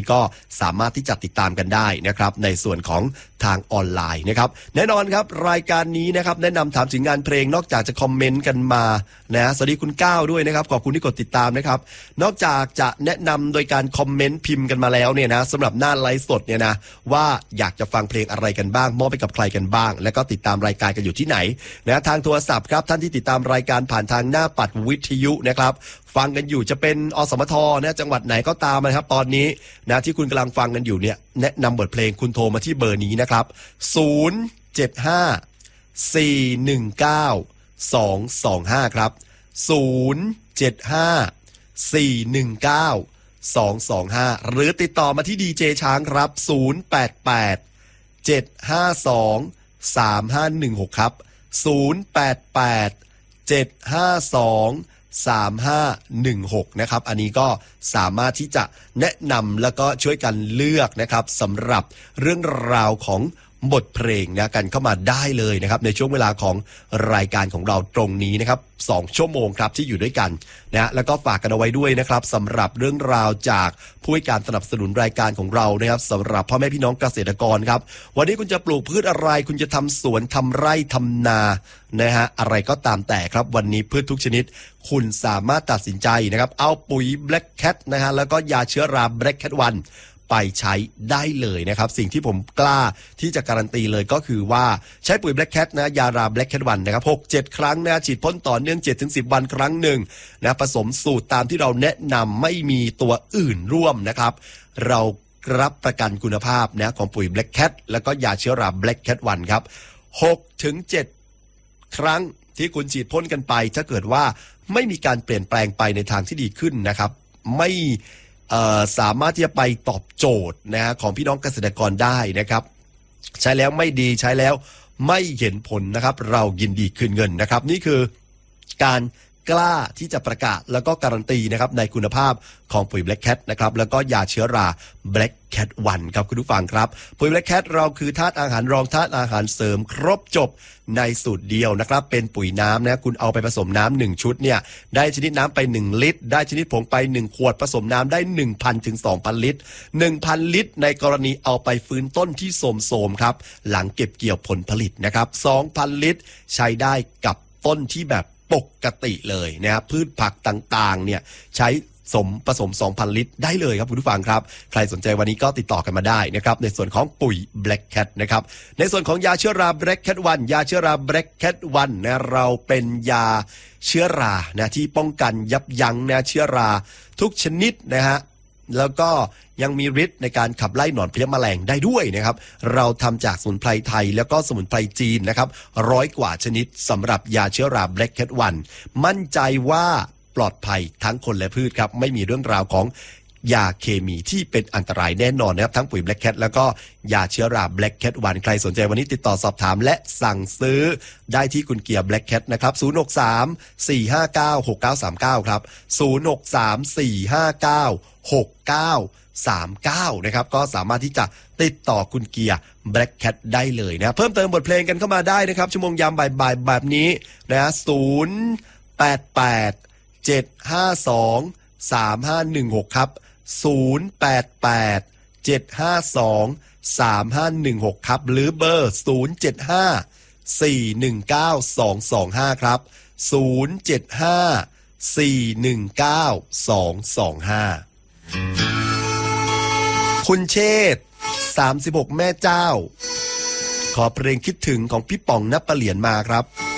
ก็สามารถที่จะติดตามกันได้นะครับในส่วนของทางออนไลน์นะครับแน่นอนครับรายการนี้นะครับแนะนำถามถึงงานเพลงนอกจากจะคอมเมนต์กันมานะสวัสดีคุณก้าวด้วยนะครับขอบคุณที่กดติดตามนะครับนอกจากจะแนะนำโดยการคอมเมนต์พิมพ์กันมาแล้วเนี่ยนะสำหรับหน้าไลฟ์สดเนี่ยนะว่าอยากจะฟังเพลงอะไรกันบ้างมอบไปกับใครกันบ้างแล้วก็ติดตามรายการกันอยู่ที่ไหนนะทางโทรศัพท์ครับท่านที่ติดตามรายการผ่านทางหน้าปัดวิทยุนะครับฟังกันอยู่จะเป็นอสมทนะจังหวัดไหนก็ตามนะครับตอนนี้นะที่คุณกำลังฟังกันอยู่เนี่ยแนะนำบทเพลงคุณโทรมาที่เบอร์นี้นะครับ075-419-225ครับ075-419-225หรือติดต่อมาที่ดีเจช้างครับ088-752-3516ครับ088-752-3516นะครับอันนี้ก็สามารถที่จะแนะนำแล้วก็ช่วยกันเลือกนะครับสำหรับเรื่องราวของบทเพลงนะกันเข้ามาได้เลยนะครับในช่วงเวลาของรายการของเราตรงนี้นะครับ2 ชั่วโมงครับที่อยู่ด้วยกันนะแล้วก็ฝากกันเอาไว้ด้วยนะครับสำหรับเรื่องราวจากผู้ให้การสนับสนุนรายการของเรานะครับสำหรับพ่อแม่พี่น้องเกษตรกรครับวันนี้คุณจะปลูกพืชอะไรคุณจะทำสวนทำไร่ทำนานะฮะอะไรก็ตามแต่ครับวันนี้พืชทุกชนิดคุณสามารถตัดสินใจนะครับเอาปุ๋ย Black Cat นะฮะแล้วก็ยาเชื้อรา Black Cat 1ไปใช้ได้เลยนะครับสิ่งที่ผมกล้าที่จะการันตีเลยก็คือว่าใช้ปุ๋ย Black Cat นะยารา Black Cat 1นะครับ 6-7 ครั้งนะฉีดพ่นต่อเนื่อง 7-10 วันครั้งหนึ่งนะผสมสูตรตามที่เราแนะนำไม่มีตัวอื่นร่วมนะครับเรารับประกันคุณภาพนะของปุ๋ย Black Cat แล้วก็ยาเชื้อรา Black Cat 1ครับ 6-7 ครั้งที่คุณฉีดพ่นกันไปถ้าเกิดว่าไม่มีการเปลี่ยนแปลงไปในทางที่ดีขึ้นนะครับไม่สามารถที่จะไปตอบโจทย์นะฮะของพี่น้องเกษตรกรได้นะครับใช้แล้วไม่ดีใช้แล้วไม่เห็นผลนะครับเรายินดีคืนเงินนะครับนี่คือการกล้าที่จะประกาศแล้วก็การันตีนะครับในคุณภาพของปุ๋ย Black Cat นะครับแล้วก็ยาเชื้อรา Black Cat 1ครับคุณผู้ฟังครับปุ๋ย Black Cat เราคือธาตุอาหารรองธาตุอาหารเสริมครบจบในสูตรเดียวนะครับเป็นปุ๋ยน้ำนะคุณเอาไปผสมน้ำ1ชุดเนี่ยได้ชนิดน้ำไป1ลิตรได้ชนิดผงไป1ขวดผสมน้ำได้ 1,000 ถึง 2,000 ลิตร 1,000 ลิตรในกรณีเอาไปฟื้นต้นที่โทรมๆครับหลังเก็บเกี่ยวผลผลิตนะครับ 2,000 ลิตรใช้ได้กับต้นที่แบบปกติเลยนะครับพืชผักต่างๆเนี่ยใช้ผสม 2,000 ลิตรได้เลยครับคุณผู้ฟังครับใครสนใจวันนี้ก็ติดต่อกันมาได้นะครับในส่วนของปุ๋ย Black Cat นะครับในส่วนของยาเชื้อรา Black Cat 1ยาเชื้อรา Black Cat 1นะเราเป็นยาเชื้อรานะที่ป้องกันยับยั้งนะเชื้อราทุกชนิดนะฮะแล้วก็ยังมีฤทธิ์ในการขับไล่หนอนเพลี้ยแมลงได้ด้วยนะครับเราทำจากสมุนไพรไทยแล้วก็สมุนไพรจีนนะครับ100 กว่าชนิดสำหรับยาเชื้อรา Black Cat 1มั่นใจว่าปลอดภัยทั้งคนและพืชครับไม่มีเรื่องราวของยาเคมีที่เป็นอันตรายแน่นอนนะครับทั้งปุ๋ย Black Cat แล้วก็ยาเชื้อรา Black Cat 1ใครสนใจวันนี้ติดต่อสอบถามและสั่งซื้อได้ที่คุณเกียร์ Black Cat นะครับ063-459-6939ครับ063-459-6939นะครับก็สามารถที่จะติดต่อคุณเกียร์ Black Cat ได้เลยนะเพิ่มเติมบทเพลงกันเข้ามาได้นะครับชั่วโมงยามบ่ายๆแบบนี้นะ088-752-3516ครับ088-752-3516ครับหรือเบอร์075-419-225ครับ075-419-225คุณเชษฐ์36แม่เจ้าขอเพลงคิดถึงของพี่ป๋องณปะเหลียนมาครับ